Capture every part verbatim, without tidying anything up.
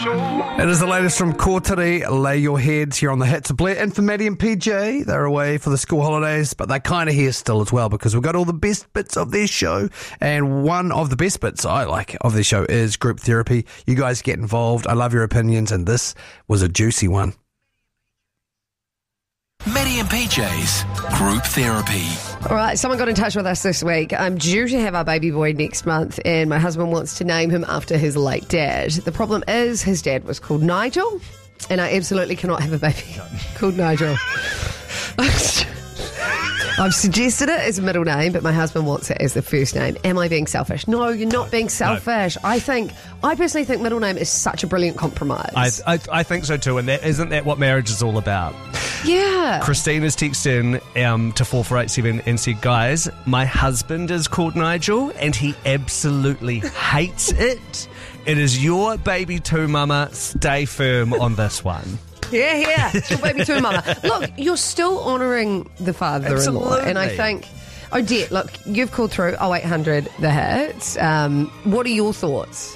It is the latest from Kōtari, Lay Your Heads here on the Hits. Blair and for Maddie and P J, they're away for the school holidays, but they're kind of here still as well because we've got all the best bits of their show. And one of the best bits I like of their show is group therapy. You guys get involved. I love your opinions, and this was a juicy one. Maddie and P J's Group Therapy. All right, someone got in touch with us this week. I'm due to have our baby boy next month, and my husband wants to name him after his late dad. The problem is his dad was called Nigel, and I absolutely cannot have a baby called Nigel. I've suggested it as a middle name, but my husband wants it as the first name. Am I being selfish? No, you're not being selfish. No. I think, I personally think middle name is such a brilliant compromise. I, I, I think so too, and that isn't that what marriage is all about? Yeah. Christina's texted in um, to four four eight seven and said, guys, my husband is called Nigel and he absolutely hates it. It is your baby too, mama. Stay firm on this one. Yeah, yeah. It's your baby too, mama. Look, you're still honouring the father-in-law. Absolutely. And I think, Odette, look, you've called through oh eight hundred The Hits. Um, what are your thoughts?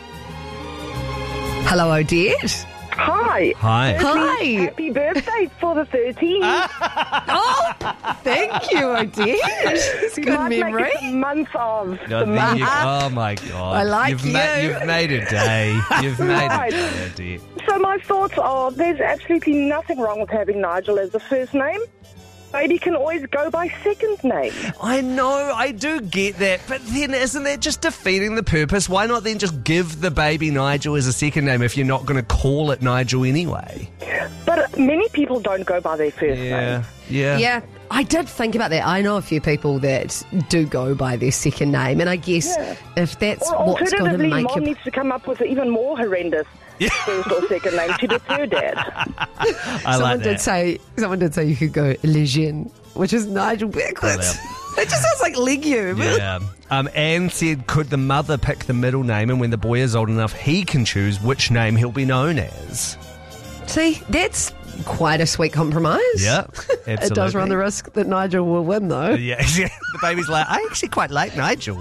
Hello, Odette. Hi. Hi. Hi. Happy birthday for the thirteenth. Oh, thank you, Odette. It's You good might memory. Make it a month of. No, the there month. you, oh my God. I like you've you. Ma- you've made a day. You've made Right. a day, Odette. So my thoughts are there's absolutely nothing wrong with having Nigel as the first name. Baby can always go by second name. I know, I do get that, but then isn't that just defeating the purpose? Why not then just give the baby Nigel as a second name if you're not going to call it Nigel anyway? But many people don't go by their first Yeah, name. yeah. Yeah, I did think about that. I know a few people that do go by their second name, and I guess Yeah. if that's Or what's going to alternatively, make mom you... needs to come up with an even more horrendous first or second name to deter dad. I Someone like did that. say someone did say you could go Lejeune, which is Nigel backwards. Brilliant. It just sounds like legume. Yeah. Um, Anne said, could the mother pick the middle name, and when the boy is old enough, he can choose which name he'll be known as? See, that's quite a sweet compromise. Yeah, absolutely. It does run the risk that Nigel will win, though. Yeah, yeah. The baby's like, I actually quite like Nigel.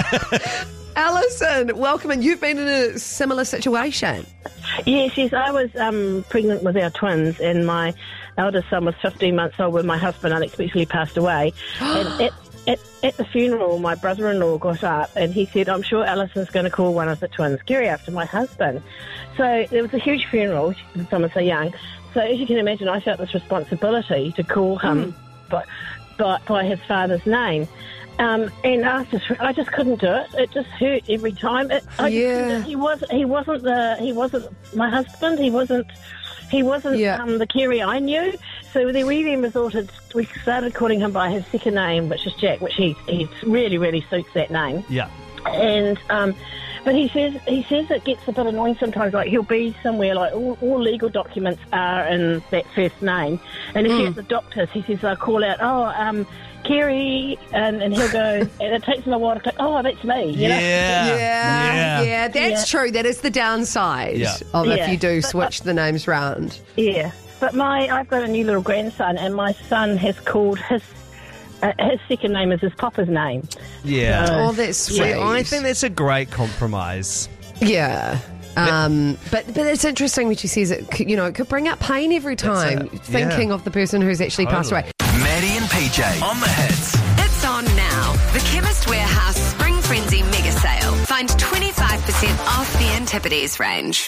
Alison, welcome, and you've been in a similar situation. Yes, yes. I was um, pregnant with our twins, and my eldest son was fifteen months old when my husband unexpectedly passed away. and at, at, at the funeral, my brother-in-law got up and he said, I'm sure Alison's going to call one of the twins Kerry after my husband. So there was a huge funeral, someone so young. So as you can imagine, I felt this responsibility to call him mm. by, by, by his father's name. Um, and I just, I just couldn't do it. It just hurt every time. It, I Yeah. just, he was, he wasn't the, he wasn't my husband. He wasn't, he wasn't Yeah. um, the Kerry I knew. So then we then resorted. We started calling him by his second name, which is Jack, which he, he really, really suits that name. Yeah. And um, but he says he says it gets a bit annoying sometimes. Like he'll be somewhere like all, all legal documents are in that first name, and if Mm. he's at the doctor's, he says I'll call out, oh, um, Kerry, and, and he'll go, and it takes him a while to click, oh, that's me. You know? Yeah. Yeah, Yeah. yeah, that's Yeah. true. That is the downside Yeah. of if Yeah. you do But- switch the names round. Yeah, but my I've got a new little grandson, and my son has called his uh, his second name is his papa's name. Yeah. So- Oh, that's sweet. See, I think that's a great compromise. Yeah. Um, but but it's interesting when she says it. could- You know, it could bring up pain every time it. thinking Yeah. of the person who's actually passed Totally. away. Maddie and P J on the Hits. It's on now. The Chemist Warehouse Spring Frenzy Mega Sale. Find twenty-five percent off the Antipodes range.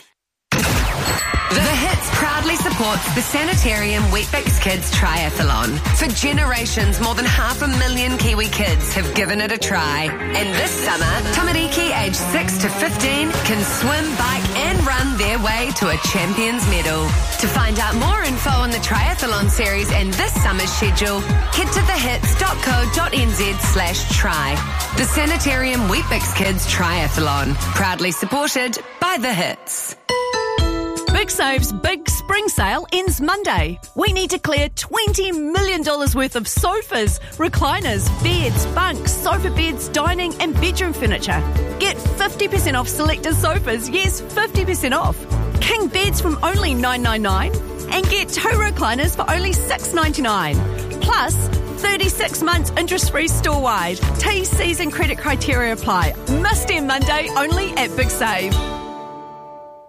The Hits proudly supports the Sanitarium Weet-Bix Kids Triathlon. For generations, more than half a million Kiwi kids have given it a try. And this summer, Tamariki aged six to fifteen can swim, bike and run their way to a champion's medal. To find out more info on the triathlon series and this summer's schedule, head to thehits.co.nz slash try. The Sanitarium Weet-Bix Kids Triathlon. Proudly supported by The Hits. Big Save's big spring sale ends Monday. We need to clear twenty million dollars worth of sofas, recliners, beds, bunks, sofa beds, dining and bedroom furniture. Get fifty percent off selected sofas, yes, fifty percent off. King beds from only nine ninety-nine and get two recliners for only six ninety-nine. Plus, thirty-six months interest-free store-wide. T, C's and credit criteria apply. Must end Monday only at Big Save. For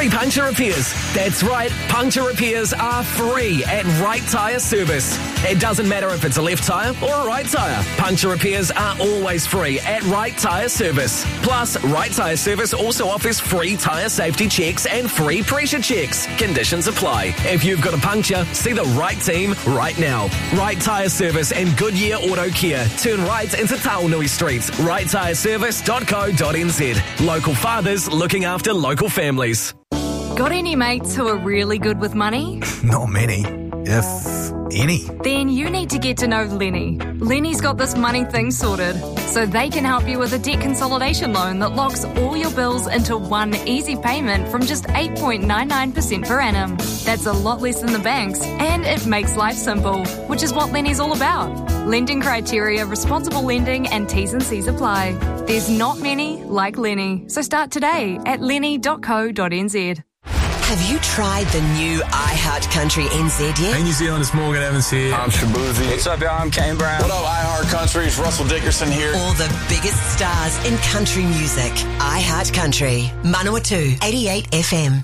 free puncture repairs. That's right, puncture repairs are free at Right Tyre Service. It doesn't matter if it's a left tyre or a right tyre. Puncture repairs are always free at Right Tyre Service. Plus, Right Tyre Service also offers free tyre safety checks and free pressure checks. Conditions apply. If you've got a puncture, see the right team right now. Right Tyre Service and Goodyear Auto Care. Turn right into Taonui Street. right tyre service dot co dot n z. Local fathers looking after local families. Got any mates who are really good with money? Not many, if any. Then you need to get to know Lenny. Lenny's got this money thing sorted, so they can help you with a debt consolidation loan that locks all your bills into one easy payment from just eight point nine nine percent per annum. That's a lot less than the banks, and it makes life simple, which is what Lenny's all about. Lending criteria, responsible lending, and T's and C's apply. There's not many like Lenny, so start today at lenny dot co dot n z. Have you tried the new iHeart Country N Z yet? Hey New Zealand, it's Morgan Evans here. I'm Shabuzi. What's up, y'all? I'm Kane Brown. What up, iHeart Country? It's Russell Dickerson here. All the biggest stars in country music. iHeart Country. Manawatu, eighty-eight F M.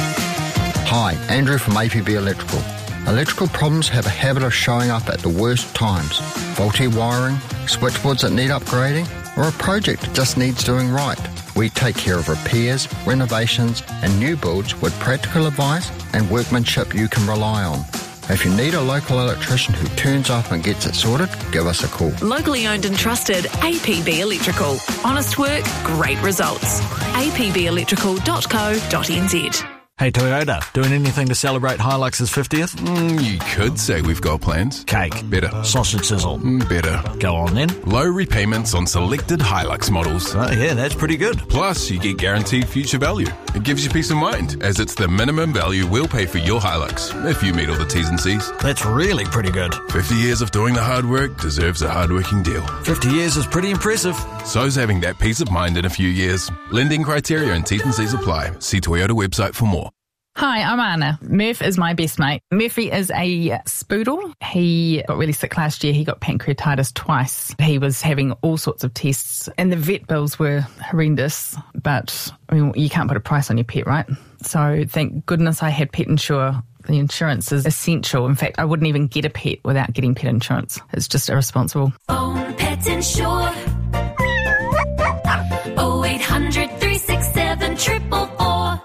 Hi, Andrew from A P B Electrical. Electrical problems have a habit of showing up at the worst times. Faulty wiring, switchboards that need upgrading, or a project that just needs doing right. We take care of repairs, renovations and new builds with practical advice and workmanship you can rely on. If you need a local electrician who turns up and gets it sorted, give us a call. Locally owned and trusted A P B Electrical. Honest work, great results. a p b electrical dot co dot n z. Hey Toyota, doing anything to celebrate Hilux's fiftieth? Mm, you could say we've got plans. Cake. Better. Sausage sizzle. Mm, better. Go on then. Low repayments on selected Hilux models. Oh yeah, that's pretty good. Plus, you get guaranteed future value. It gives you peace of mind, as it's the minimum value we'll pay for your Hilux, if you meet all the T's and C's. That's really pretty good. fifty years of doing the hard work deserves a hard-working deal. fifty years is pretty impressive. So's having that peace of mind in a few years. Lending criteria and T's and C's apply. See Toyota website for more. Hi, I'm Anna. Murph is my best mate. Murphy is a spoodle. He got really sick last year. He got pancreatitis twice. He was having all sorts of tests and the vet bills were horrendous, but I mean, you can't put a price on your pet, right? So thank goodness I had Pet Insure. The insurance is essential. In fact, I wouldn't even get a pet without getting pet insurance. It's just irresponsible. Phone Pet Insure. oh eight hundred, three six seven, four four four.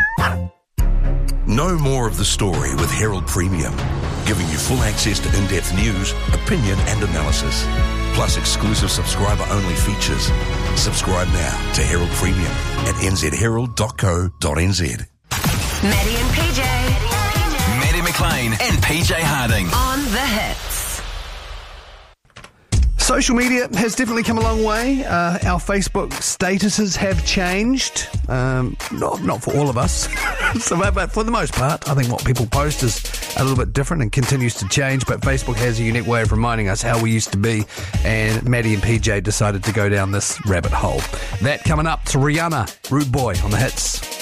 Know more of the story with Herald Premium, giving you full access to in-depth news, opinion and analysis, plus exclusive subscriber-only features. Subscribe now to Herald Premium at n z herald dot co dot n z. Maddie and P J. Maddie McLean and P J Harding. On the hits. Social media has definitely come a long way. Uh, our Facebook statuses have changed. Um, not not for all of us, so, but for the most part, I think what people post is a little bit different and continues to change. But Facebook has a unique way of reminding us how we used to be, and Maddie and P J decided to go down this rabbit hole. That coming up to Rihanna, Rude Boy on the hits.